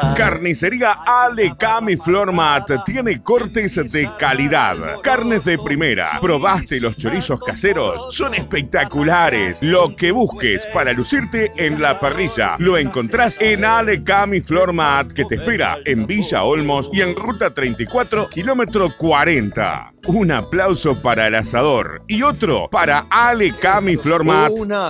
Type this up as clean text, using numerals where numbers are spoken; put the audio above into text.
Carnicería Alecami Flormat tiene cortes de calidad, carnes de primera. ¿Probaste los chorizos caseros? Son espectaculares. Lo que busques para lucirte en la parrilla lo encontrás en Alecami Flormat, que te espera en Villa Olmos y en Ruta 34, kilómetro 40. Un aplauso para el asador y otro para Alecami Flormat.